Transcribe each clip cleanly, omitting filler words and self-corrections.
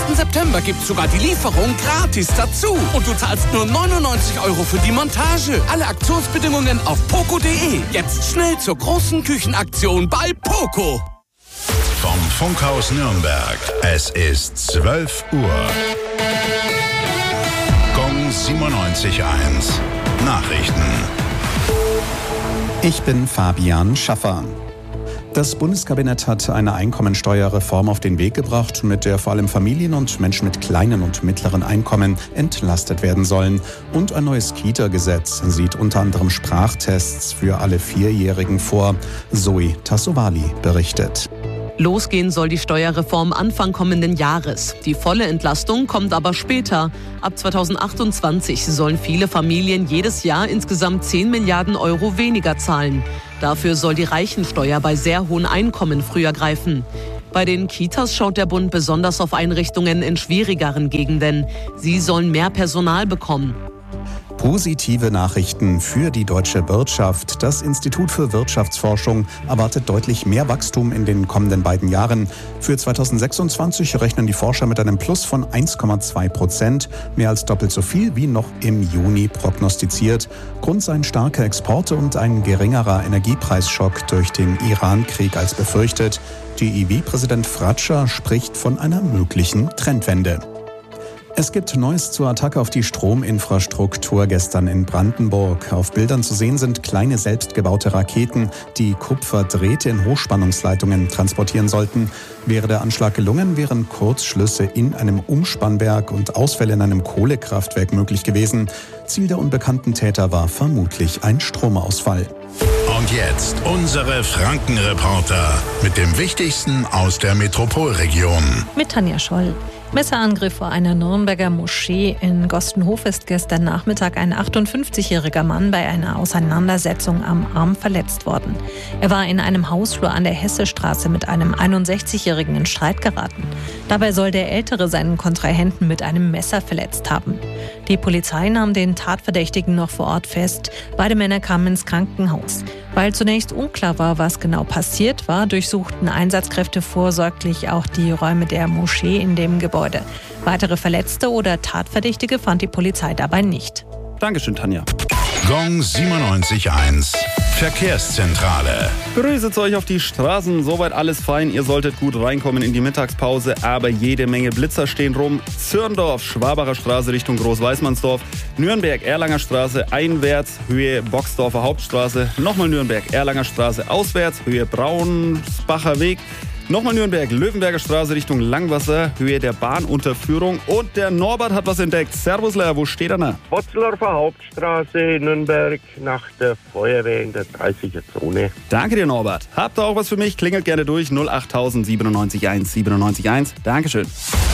September gibt's sogar die Lieferung gratis dazu. Und du zahlst nur 99 € für die Montage. Alle Aktionsbedingungen auf poco.de. Jetzt schnell zur großen Küchenaktion bei Poco. Vom Funkhaus Nürnberg. Es ist 12 Uhr. Gong 97.1. Nachrichten. Ich bin Fabian Schaffer. Das Bundeskabinett hat eine Einkommensteuerreform auf den Weg gebracht, mit der vor allem Familien und Menschen mit kleinen und mittleren Einkommen entlastet werden sollen. Und ein neues Kita-Gesetz sieht unter anderem Sprachtests für alle Vierjährigen vor. Zoe Tassovali berichtet. Losgehen soll die Steuerreform Anfang kommenden Jahres. Die volle Entlastung kommt aber später. Ab 2028 sollen viele Familien jedes Jahr insgesamt 10 Milliarden € weniger zahlen. Dafür soll die Reichensteuer bei sehr hohen Einkommen früher greifen. Bei den Kitas schaut der Bund besonders auf Einrichtungen in schwierigeren Gegenden. Sie sollen mehr Personal bekommen. Positive Nachrichten für die deutsche Wirtschaft. Das Institut für Wirtschaftsforschung erwartet deutlich mehr Wachstum in den kommenden beiden Jahren. Für 2026 rechnen die Forscher mit einem Plus von 1,2%, mehr als doppelt so viel wie noch im Juni prognostiziert. Grund seien starke Exporte und ein geringerer Energiepreisschock durch den Iran-Krieg als befürchtet. DIW-Präsident Fratscher spricht von einer möglichen Trendwende. Es gibt Neues zur Attacke auf die Strominfrastruktur gestern in Brandenburg. Auf Bildern zu sehen sind kleine selbstgebaute Raketen, die Kupferdrähte in Hochspannungsleitungen transportieren sollten. Wäre der Anschlag gelungen, wären Kurzschlüsse in einem Umspannwerk und Ausfälle in einem Kohlekraftwerk möglich gewesen. Ziel der unbekannten Täter war vermutlich ein Stromausfall. Und jetzt unsere Franken-Reporter mit dem Wichtigsten aus der Metropolregion. Mit Tanja Scholl. Messerangriff vor einer Nürnberger Moschee in Gostenhof ist gestern Nachmittag ein 58-jähriger Mann bei einer Auseinandersetzung am Arm verletzt worden. Er war in einem Hausflur an der Hessestraße mit einem 61-jährigen in Streit geraten. Dabei soll der Ältere seinen Kontrahenten mit einem Messer verletzt haben. Die Polizei nahm den Tatverdächtigen noch vor Ort fest. Beide Männer kamen ins Krankenhaus. Weil zunächst unklar war, was genau passiert war, durchsuchten Einsatzkräfte vorsorglich auch die Räume der Moschee in dem Gebäude. Weitere Verletzte oder Tatverdächtige fand die Polizei dabei nicht. Dankeschön, Tanja. Gong 97.1. Verkehrszentrale. Grüße euch auf die Straßen, soweit alles fein. Ihr solltet gut reinkommen in die Mittagspause, aber jede Menge Blitzer stehen rum. Zürndorf, Schwabacher Straße Richtung Großweißmannsdorf, Nürnberg, Erlanger Straße einwärts, Höhe Boxdorfer Hauptstraße, nochmal Nürnberg, Erlanger Straße auswärts, Höhe Braunsbacher Weg. Nochmal Nürnberg, Löwenberger Straße Richtung Langwasser, Höhe der Bahnunterführung. Und der Norbert hat was entdeckt. Servusler, wo steht er denn? Botzeldorfer Hauptstraße, Nürnberg, nach der Feuerwehr in der 30er Zone. Danke dir, Norbert. Habt ihr auch was für mich? Klingelt gerne durch. 08000 97 1 97 1. Dankeschön.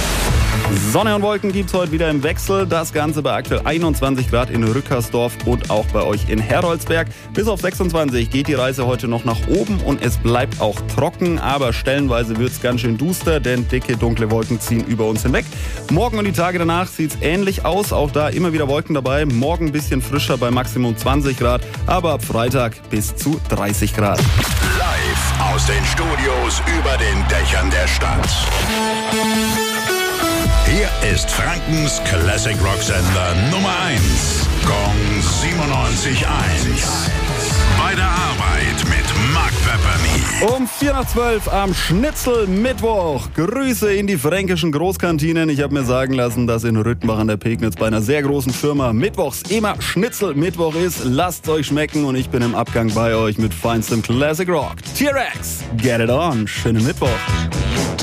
Sonne und Wolken gibt's heute wieder im Wechsel. Das Ganze bei aktuell 21 Grad in Rückersdorf und auch bei euch in Heroldsberg. Bis auf 26 geht die Reise heute noch nach oben und es bleibt auch trocken, aber stellenweise wird's ganz schön duster, denn dicke, dunkle Wolken ziehen über uns hinweg. Morgen und die Tage danach sieht's ähnlich aus, auch da immer wieder Wolken dabei. Morgen ein bisschen frischer bei Maximum 20 Grad, aber ab Freitag bis zu 30 Grad. Live aus den Studios über den Dächern der Stadt. Hier ist Frankens Classic Rock Sender Nummer 1. Gong 97.1. Bei der Arbeit mit Mark Pepperny. Um 11:04 am Schnitzel-Mittwoch. Grüße in die fränkischen Großkantinen. Ich habe mir sagen lassen, dass in Rüttbach an der Pegnitz bei einer sehr großen Firma mittwochs immer Schnitzel-Mittwoch ist. Lasst's euch schmecken und ich bin im Abgang bei euch mit feinstem Classic Rock. T-Rex, get it on. Schönen Mittwoch.